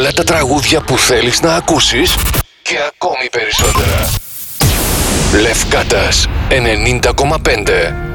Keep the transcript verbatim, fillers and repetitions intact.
όλα τα τραγούδια που θέλεις να ακούσεις και ακόμη περισσότερα. Λευκάτας ενενήντα κόμμα πέντε.